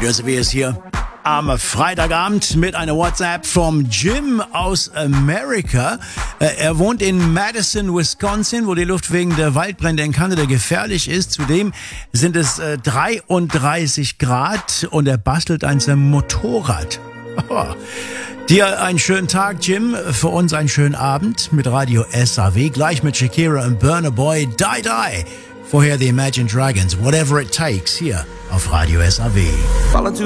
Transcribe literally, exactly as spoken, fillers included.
Radio S W ist hier am Freitagabend mit einer WhatsApp vom Jim aus Amerika. Er wohnt in Madison, Wisconsin, wo die Luft wegen der Waldbrände in Kanada gefährlich ist. Zudem sind es dreiunddreißig Grad und er bastelt an seinem Motorrad. Oh. Dir einen schönen Tag, Jim. Für uns einen schönen Abend mit Radio S A W. Gleich mit Shakira und Burna Boy. Die, die. Vorher The Imagine Dragons. Whatever It Takes hier auf Radio S A W.